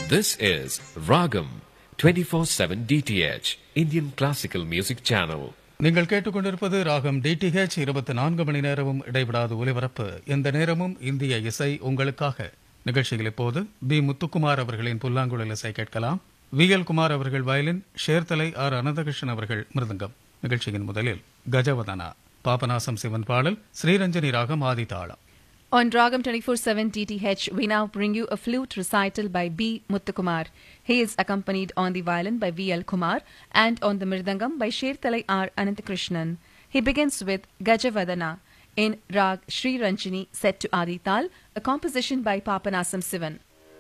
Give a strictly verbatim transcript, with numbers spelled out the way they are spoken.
This is Ragam twenty-four seven D T H, Indian Classical Music Channel. நீங்கள் கேட்டுக்கொண்டிருப்பது ராகம் DTH இருபத்தி நான்கு மணி நேரமும் இடைவிடாத ஒலிபரப்பு. எந்த நேரமும் இந்திய இசை உங்களுக்காக. நிகழ்ச்சியில் இப்போது பி முத்துக்குமார் அவர்களின் புல்லாங்குழல் இசை கேட்கலாம். வி எல் குமார் அவர்கள் வயலின், ஷேர்தலை ஆர் அனந்தகிருஷ்ணன் அவர்கள் மிருதங்கம். நிகழ்ச்சியின் முதலில் கஜவதனா, பாபநாசம் சிவன் பாடல், ஸ்ரீரஞ்சனி ராகம் ஆதிதாளம். On Ragam twenty-four seven D T H, we now bring you a flute recital by B. Muthukumar. He is accompanied on the violin by V L Kumar and on the mirdangam by Sherthalai R. Ananthakrishnan. He begins with Gajavadana in Rag Sri Ranjini set to Adi Tal, a composition by Papanasam Sivan.